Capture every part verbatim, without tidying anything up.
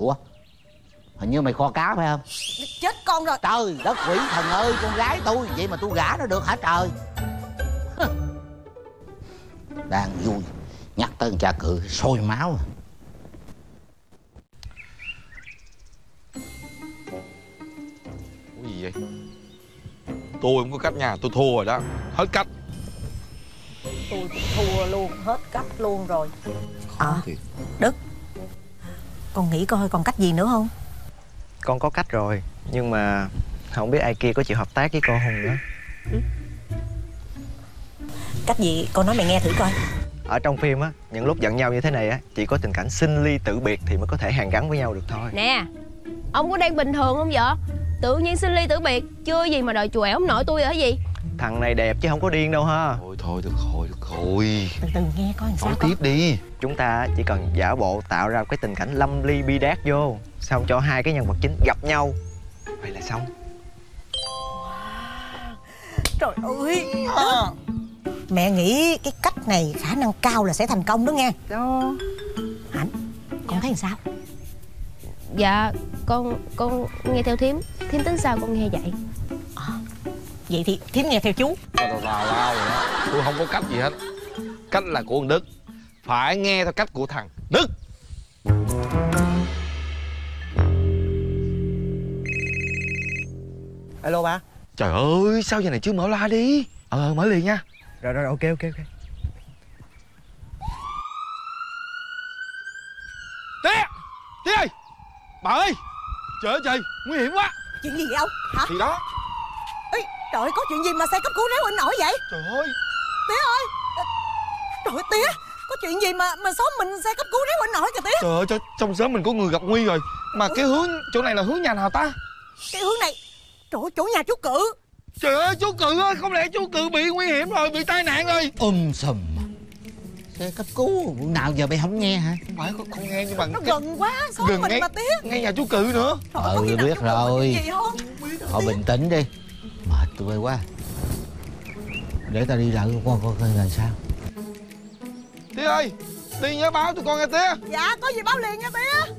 Ủa, hình như mày kho cá phải không? Chết con rồi. Trời đất quỷ thần ơi, con gái tôi vậy mà tôi gả nó được hả trời? Đang vui nhắc tới con cha cự sôi máu. Cái gì vậy? Tôi không có cách nha, tôi thua rồi đó. Hết cách. Tôi cũng thua luôn, hết cách luôn rồi. Ờ Thiệt. Đức, con nghĩ coi còn cách gì nữa không? Con có cách rồi, nhưng mà không biết ai kia có chịu hợp tác với con không nữa. Ừ. Cách gì con nói mày nghe thử coi. Ở trong phim á, những lúc giận nhau như thế này á, chỉ có tình cảnh sinh ly tử biệt thì mới có thể hàn gắn với nhau được thôi. Nè, ông có đang bình thường không vậy? Tự nhiên sinh ly tử biệt, chưa gì mà đòi chùa ẻo ông nội tôi rồi hả gì? Thằng này đẹp chứ không có điên đâu ha. Thôi thôi, được rồi, được rồi. Từ từ nghe coi làm sao Nói con. tiếp đi. Chúng ta chỉ cần giả bộ tạo ra cái tình cảnh lâm ly bi đát vô, xong cho hai cái nhân vật chính gặp nhau, vậy là xong. Trời ơi à. Mẹ nghĩ cái cách này khả năng cao là sẽ thành công đó nghe. Đó. Hạnh, con thấy làm sao? Dạ, con con nghe theo thím. Thím tính sao con nghe vậy. À, vậy thì thím nghe theo chú. Tào tào lao rồi đó. Tôi không có cách gì hết. Cách là của con Đức, phải nghe theo cách của thằng Đức. Alo ba. Trời ơi, sao giờ này chưa mở loa đi. Ờ, mở liền nha. Rồi rồi, ok ok ok. Tía, Tía ơi, bà ơi. Trời ơi trời, nguy hiểm quá. Chuyện gì vậy ông? Hả? Thì đó. Ê, trời ơi, có chuyện gì mà xe cấp cứu réo inh ỏi vậy? Trời ơi. Tía ơi. Trời ơi Tía, có chuyện gì mà mà xóm mình xe cấp cứu réo inh ỏi kìa Tía. Trời ơi, trong, trong xóm mình có người gặp nguy rồi. Mà cái hướng chỗ này là hướng nhà nào ta? Cái hướng này, chỗ chỗ nhà chú Cự. Trời ơi, chú Cự ơi, không lẽ chú Cự bị nguy hiểm rồi, bị tai nạn rồi? Um sùm. Xe cấp cứu nào giờ mày không nghe hả? Không phải con, con nghe nhưng mà Nó cái... gần quá, xóm gần mình ngay, mà Tía. ngay nhà chú Cự nữa. Trời, Ừ, có khi nào biết chú Cự có rồi. chuyện gì không? Thôi bình tĩnh đi. Mệt tôi quá. Để tao đi lại con coi coi là sao. Tía ơi, đi nhớ báo tụi con nghe Tía. Dạ, có gì báo liền nha Tía.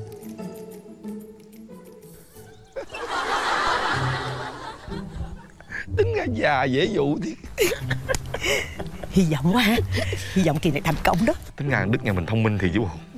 Tính ra già dễ dụ thì. Hy vọng quá ha. Hy vọng kỳ này thành công đó. Tính ra Đức nhà mình thông minh thì chứ bộ.